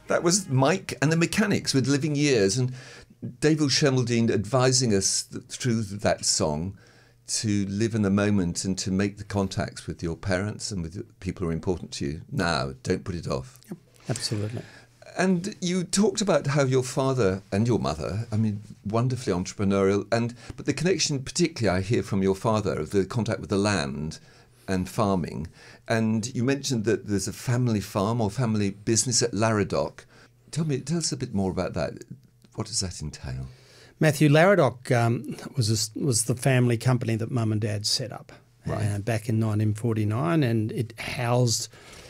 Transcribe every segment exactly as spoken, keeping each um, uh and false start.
That was Mike and the Mechanics with Living Years, and David Shemeldine advising us th- through that song to live in the moment and to make the contacts with your parents and with people who are important to you now. Don't put it off. Yep, absolutely. And you talked about how your father and your mother, I mean, wonderfully entrepreneurial, and but the connection particularly I hear from your father of the contact with the land and farming. And you mentioned that there's a family farm or family business at Laradoc. Tell me, tell us a bit more about that. What does that entail? Matthew, Laradoc um, was a, was the family company that Mum and Dad set up right. uh, back in nineteen forty-nine, and it housed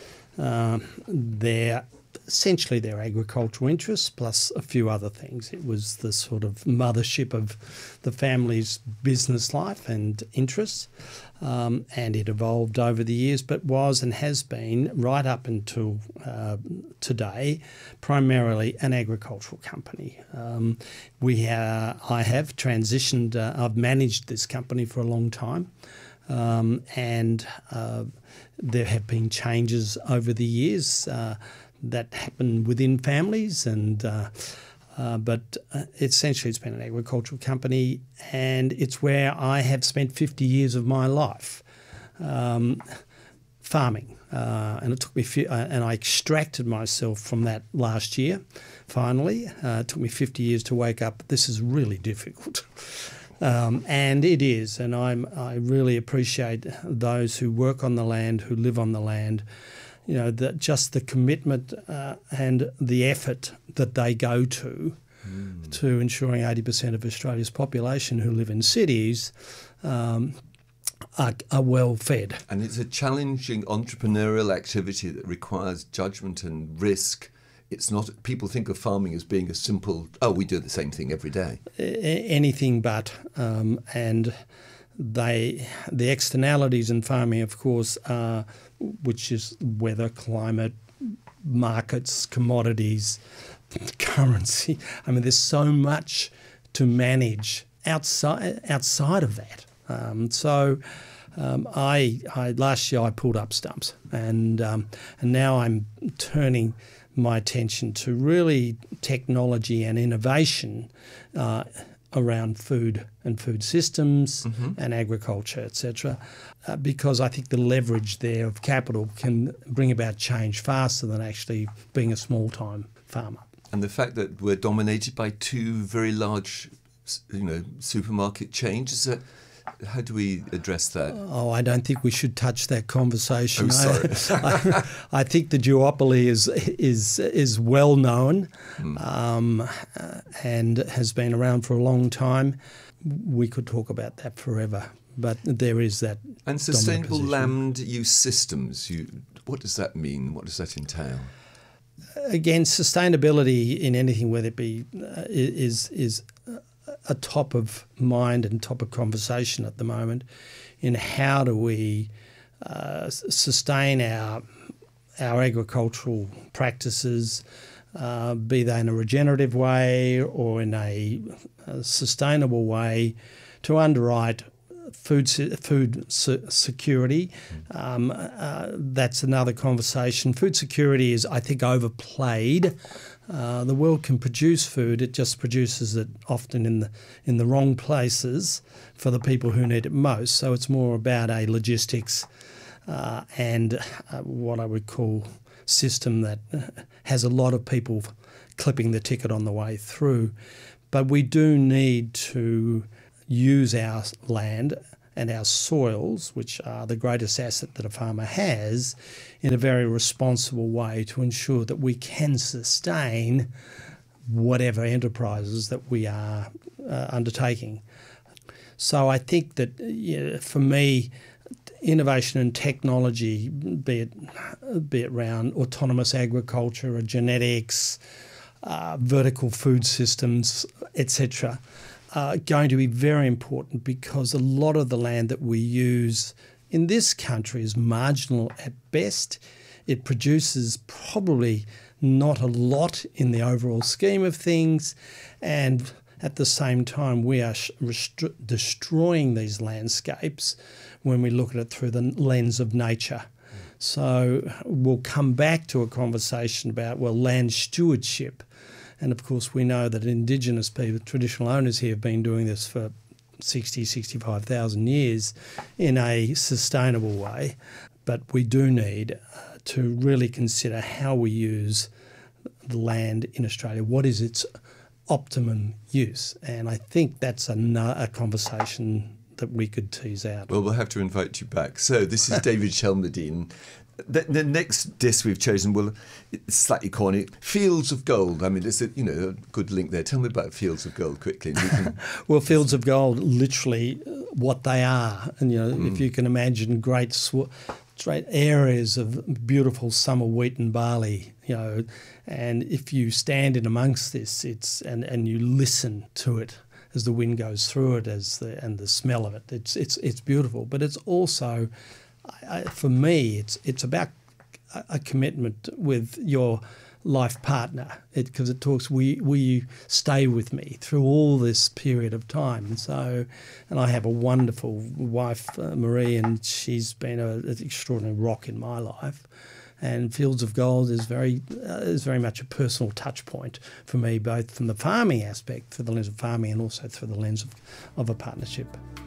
uh, their essentially their agricultural interests plus a few other things. It was the sort of mothership of the family's business life and interests, um, and it evolved over the years, but was and has been right up until uh, today primarily an agricultural company. Um, we uh, I have transitioned, uh, I've managed this company for a long time. Um, and uh, there have been changes over the years uh, that happen within families, and uh, uh, but uh, essentially it's been an agricultural company, and it's where I have spent fifty years of my life um, farming, uh, and it took me few, uh, and I extracted myself from that last year. Finally, uh, it took me fifty years to wake up. This is really difficult. Um, and it is, and I'm, I really appreciate those who work on the land, who live on the land, you know, that just the commitment uh, and the effort that they go to mm. to ensuring eighty percent of Australia's population who live in cities um, are, are well fed. And it's a challenging entrepreneurial activity that requires judgment and risk. It's not, people think of farming as being a simple, oh, we do the same thing every day. Anything but. Um, and they, the externalities in farming, of course, are, which is weather, climate, markets, commodities, currency. I mean, there's so much to manage outside outside of that. Um, so um, I, I last year I pulled up stumps, and um, and now I'm turning my attention to really technology and innovation uh, around food and food systems mm-hmm. and agriculture, et cetera, uh, because I think the leverage there of capital can bring about change faster than actually being a small-time farmer. And the fact that we're dominated by two very large, you know, supermarket chains, is that, how do we address that? Oh, I don't think we should touch that conversation. Oh, sorry. I, I think the duopoly is is is well known mm. um, uh, and has been around for a long time. We could talk about that forever, but there is that. And sustainable land use systems. You, what does that mean? What does that entail? Again, sustainability in anything, whether it be uh, is is. a top of mind and top of conversation at the moment in how do we uh, sustain our our agricultural practices, uh, be they in a regenerative way or in a, a sustainable way, to underwrite food food security. Um, uh, that's another conversation. Food security is, I think, overplayed. Uh, the world can produce food; it just produces it often in the in the wrong places for the people who need it most. So it's more about a logistics uh, and uh, what I would call system that has a lot of people clipping the ticket on the way through. But we do need to use our land and our soils, which are the greatest asset that a farmer has, in a very responsible way to ensure that we can sustain whatever enterprises that we are uh, undertaking. So I think that, you know, for me, innovation and technology, be it, be it around autonomous agriculture or genetics, uh, vertical food systems, et cetera, are going to be very important, because a lot of the land that we use in this country is marginal at best. It produces probably not a lot in the overall scheme of things, and at the same time we are restri- destroying these landscapes when we look at it through the lens of nature. So we'll come back to a conversation about, well, land stewardship. And of course, we know that Indigenous people, traditional owners here, have been doing this for sixty, sixty-five thousand years in a sustainable way. But we do need uh, to really consider how we use the land in Australia. What is its optimum use? And I think that's a, a conversation that we could tease out. Well, we'll have to invite you back. So this is David Shelmerdine. The, the next disc we've chosen, well, it's slightly corny, Fields of Gold. I mean, there's a, you know, a good link there. Tell me about Fields of Gold quickly. And you can... Well, Fields of Gold, literally what they are. And, you know, mm. if you can imagine great, sw- great areas of beautiful summer wheat and barley, you know, and if you stand in amongst this, it's and, and you listen to it as the wind goes through it, as the and the smell of it, it's it's it's beautiful. But it's also, I, for me, it's it's about a, a commitment with your life partner, because it, it talks, will, will you stay with me through all this period of time? And so, and I have a wonderful wife, uh, Marie, and she's been a, an extraordinary rock in my life. And Fields of Gold is very uh, is very much a personal touch point for me, both from the farming aspect, through the lens of farming, and also through the lens of, of a partnership.